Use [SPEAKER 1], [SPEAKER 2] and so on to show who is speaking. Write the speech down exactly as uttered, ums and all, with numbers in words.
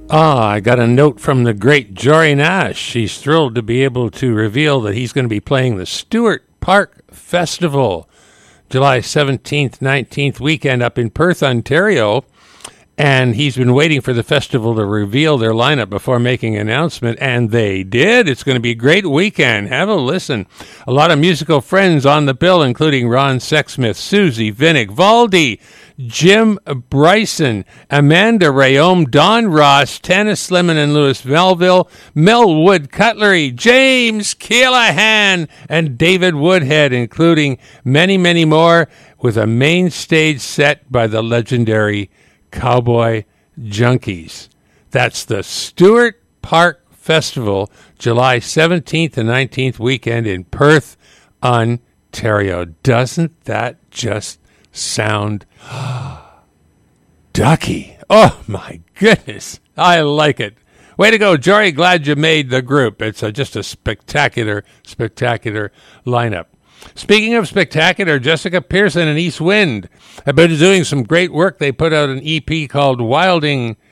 [SPEAKER 1] Ah, I got a note from the great Jory Nash. She's thrilled to be able to reveal that he's going to be playing the Stewart Park Festival, July seventeenth, nineteenth weekend up in Perth, Ontario. And he's been waiting for the festival to reveal their lineup before making an announcement, and they did. It's going to be a great weekend. Have a listen. A lot of musical friends on the bill, including Ron Sexsmith, Susie Vinnick, Valdi, Jim Bryson, Amanda Rayome, Don Ross, Tanis Slimman and Louis Melville, Melwood Cutlery, James Keelahan, and David Woodhead, including many, many more, with a main stage set by the legendary Cowboy Junkies. That's the Stewart Park Festival, July seventeenth and nineteenth weekend in Perth, Ontario. Doesn't that just sound ducky? Oh, my goodness. I like it. Way to go, Jory. Glad you made the group. It's a, just a spectacular, spectacular lineup. Speaking of spectacular, Jessica Pearson and East Wind have been doing some great work. They put out an E P called Wilding